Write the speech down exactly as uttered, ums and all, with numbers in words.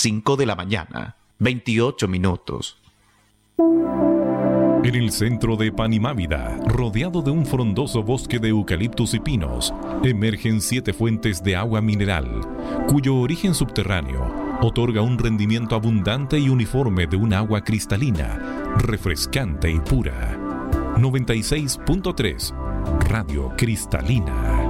cinco de la mañana, veintiocho minutos. En el centro de Panimávida, rodeado de un frondoso bosque de eucaliptus y pinos, emergen siete fuentes de agua mineral, cuyo origen subterráneo otorga un rendimiento abundante y uniforme de un agua cristalina, refrescante y pura. noventa y seis punto tres Radio Cristalina.